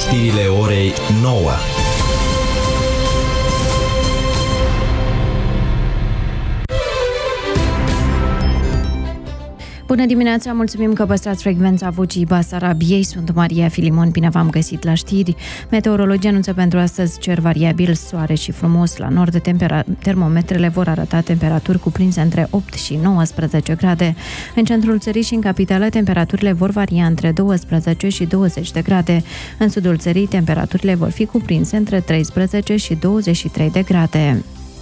Știrile orei 9. Bună dimineața, mulțumim că păstrați frecvența Vocii Basarabiei. Sunt Maria Filimon, bine v-am găsit la știri. Meteorologia anunță pentru astăzi cer variabil, soare și frumos. La nord, termometrele vor arăta temperaturi cuprinse între 8 și 19 grade. În centrul țării și în capitală, temperaturile vor varia între 12 și 20 de grade. În sudul țării, temperaturile vor fi cuprinse între 13 și 23 de grade.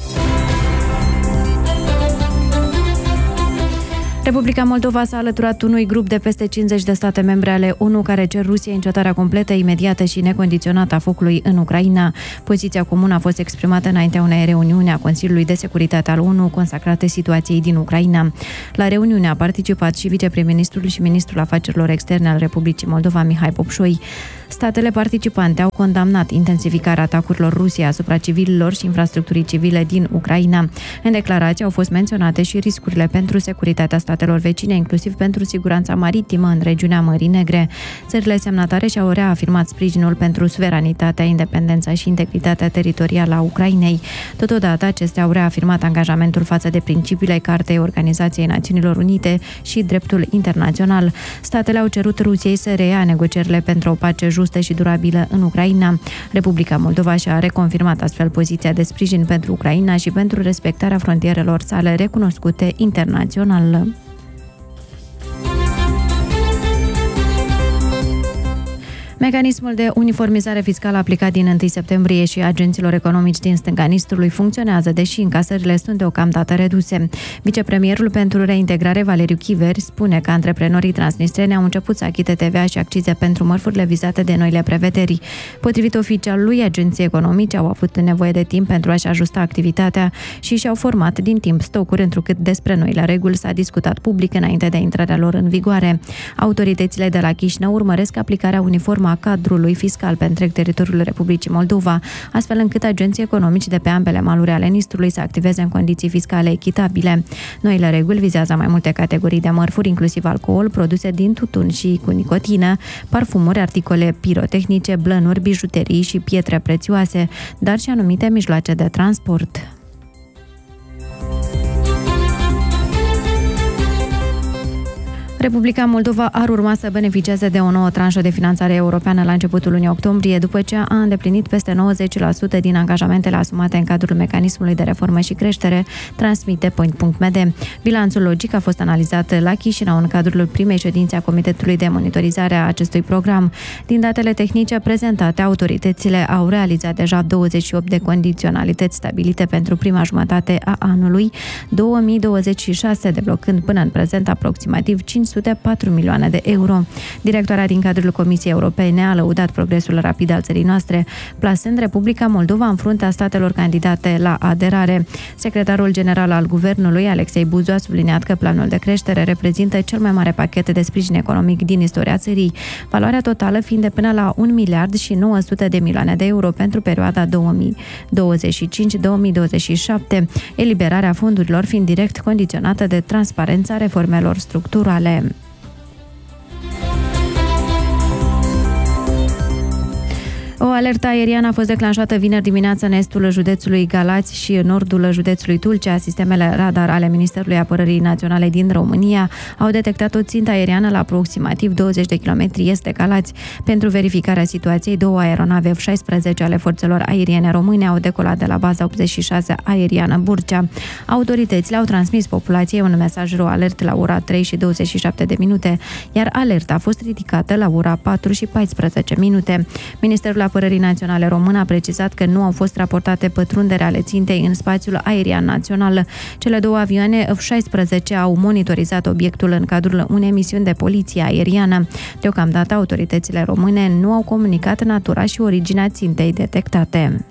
Republica Moldova s-a alăturat unui grup de peste 50 de state membre ale ONU care cer Rusiei încetarea completă, imediată și necondiționată a focului în Ucraina. Poziția comună a fost exprimată înaintea unei reuniuni a Consiliului de Securitate al ONU consacrate situației din Ucraina. La reuniune a participat și viceprim-ministrul și ministrul afacerilor externe al Republicii Moldova, Mihai Popșoi. Statele participante au condamnat intensificarea atacurilor Rusiei asupra civililor și infrastructurii civile din Ucraina. În declarație au fost menționate și riscurile pentru securitatea statelor vecine, inclusiv pentru siguranța maritimă în regiunea Mării Negre. Țările semnatare și-au reafirmat sprijinul pentru suveranitatea, independența și integritatea teritorială a Ucrainei. Totodată, acestea au reafirmat angajamentul față de principiile Cartei Organizației Națiunilor Unite și dreptul internațional. Statele au cerut Rusiei să reia negocierile pentru o pace justă și durabilă în Ucraina. Republica Moldova și-a reconfirmat astfel poziția de sprijin pentru Ucraina și pentru respectarea frontierelor sale recunoscute internațional. Mecanismul de uniformizare fiscală aplicat din 1 septembrie și agenților economici din stânga Nistrului funcționează, deși încasările sunt deocamdată reduse. Vicepremierul pentru reintegrare, Valeriu Chiveri, spune că antreprenorii transnistreni au început să achite TVA și accize pentru mărfurile vizate de noile prevederi. Potrivit oficialului, agenții economici au avut nevoie de timp pentru a-și ajusta activitatea și și-au format din timp stocuri, întrucât despre noile reguli s-a discutat public înainte de intrarea lor în vigoare. Autoritățile de la Chișinău urmăresc aplicarea uniformă a cadrului fiscal pe întreg teritoriul Republicii Moldova, astfel încât agenții economici de pe ambele maluri ale Nistrului să activeze în condiții fiscale echitabile. Noile reguli vizează mai multe categorii de mărfuri, inclusiv alcool, produse din tutun și cu nicotină, parfumuri, articole pirotehnice, blănuri, bijuterii și pietre prețioase, dar și anumite mijloace de transport. Republica Moldova ar urma să beneficieze de o nouă tranșă de finanțare europeană la începutul lunii octombrie, după ce a îndeplinit peste 90% din angajamentele asumate în cadrul mecanismului de reformă și creștere, transmite Point.md. Bilanțul logic a fost analizat la Chișinău în cadrul primei ședințe a Comitetului de Monitorizare a acestui program. Din datele tehnice prezentate, autoritățile au realizat deja 28 de condiționalități stabilite pentru prima jumătate a anului, 2026, deblocând până în prezent aproximativ 504 milioane de euro. Directoarea din cadrul Comisiei Europene a lăudat progresul rapid al țării noastre, plasând Republica Moldova în fruntea statelor candidate la aderare. Secretarul general al Guvernului, Alexei Buzu, a subliniat că planul de creștere reprezintă cel mai mare pachet de sprijin economic din istoria țării, valoarea totală fiind de până la 1 miliard și 900 de milioane de euro pentru perioada 2025-2027, eliberarea fondurilor fiind direct condiționată de transparența reformelor structurale. O alertă aeriană a fost declanșată vineri dimineață în estul județului Galați și în nordul județului Tulcea. Sistemele radar ale Ministerului Apărării Naționale din România au detectat o țintă aeriană la aproximativ 20 de kilometri est de Galați. Pentru verificarea situației, 2 aeronave F-16 ale forțelor aeriene române au decolat de la baza 86 aeriană Burcea. Autoritățile au transmis populației un mesaj alert la ora 3 și 27 de minute, iar alerta a fost ridicată la ora 4 și 14 minute. Ministerul Apărării Naționale Român a precizat că nu au fost raportate pătrundere ale țintei în spațiul aerian național. Cele 2 avioane F-16 au monitorizat obiectul în cadrul unei misiuni de poliție aeriană. Deocamdată, autoritățile române nu au comunicat natura și originea țintei detectate.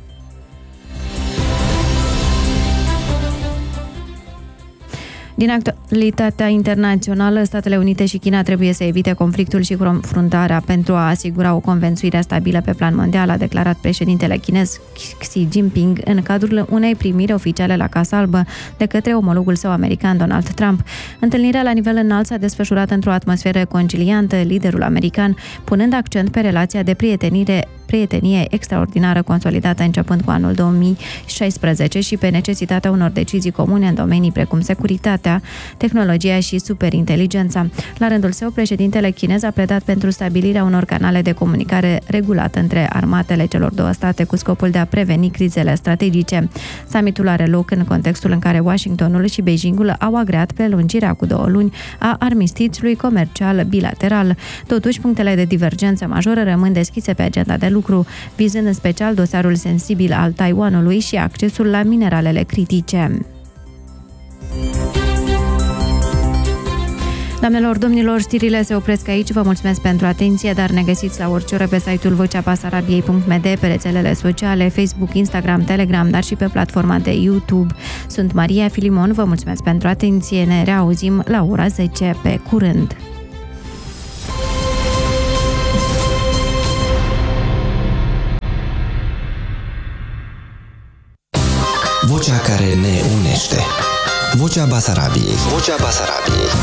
Din actualitatea internațională, Statele Unite și China trebuie să evite conflictul și confruntarea pentru a asigura o conviețuire stabilă pe plan mondial, a declarat președintele chinez Xi Jinping în cadrul unei primiri oficiale la Casa Albă de către omologul său american Donald Trump. Întâlnirea la nivel înalt s-a desfășurat într-o atmosferă conciliantă, liderul american punând accent pe relația de prietenie extraordinară consolidată începând cu anul 2016 și pe necesitatea unor decizii comune în domenii precum securitatea, tehnologia și superinteligența. La rândul său, președintele chinez a pledat pentru stabilirea unor canale de comunicare regulate între armatele celor două state cu scopul de a preveni crizele strategice. Summitul are loc în contextul în care Washingtonul și Beijingul au agreat prelungirea cu 2 luni a armistițiului comercial bilateral. Totuși, punctele de divergență majoră rămân deschise pe agenda de lucru, vizând în special dosarul sensibil al Taiwanului și accesul la mineralele critice. Doamnelor, domnilor, știrile se opresc aici. Vă mulțumesc pentru atenție, dar ne găsiți la orice oră pe site-ul voceabasarabiei.md, pe rețelele sociale, Facebook, Instagram, Telegram, dar și pe platforma de YouTube. Sunt Maria Filimon, vă mulțumesc pentru atenție, ne reauzim la ora 10. Pe curând! Vocea care ne unește. Vocea Basarabiei. Vocea Basarabiei.